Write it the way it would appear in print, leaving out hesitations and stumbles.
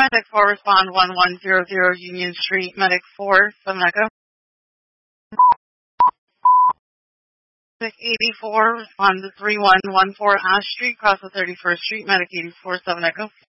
Medic 4, respond 1100 Union Street. Medic 4, 7 Echo. Medic 84, respond to 3114 Ash Street, cross the 31st Street. Medic 84, 7 Echo.